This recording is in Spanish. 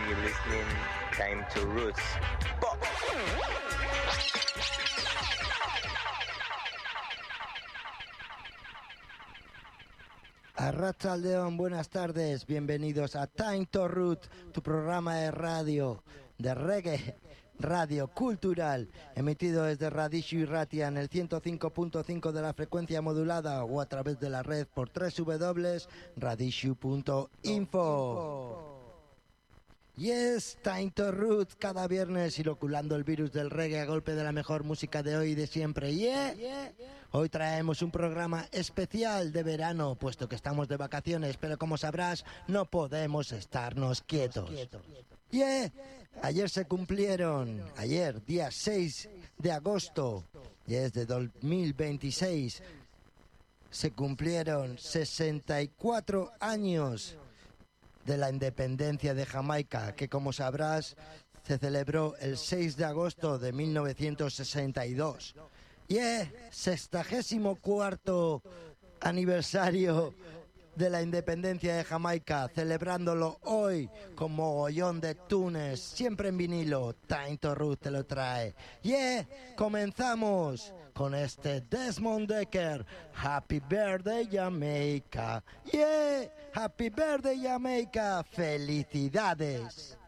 you're listening Time to Roots. Pop. Arratsaldeon, buenas tardes, bienvenidos a Time to Root, tu programa de radio, de reggae, radio cultural, emitido desde Radishu Irratia en el 105.5 de la frecuencia modulada o a través de la red por www.radishu.info. Yes, Time to Root, cada viernes inoculando el virus del reggae a golpe de la mejor música de hoy y de siempre. Hoy traemos un programa especial de verano, puesto que estamos de vacaciones, pero como sabrás, no podemos estarnos quietos. Ayer se cumplieron, día 6 de agosto, de 2026, se cumplieron 64 años de la independencia de Jamaica, que como sabrás se celebró el 6 de agosto de 1962. 64º aniversario de la independencia de Jamaica, celebrándolo hoy con mogollón de tunes, siempre en vinilo. Time to Root te lo trae. Comenzamos con este Desmond Dekker, Happy Birthday Jamaica. Happy Birthday Jamaica, felicidades.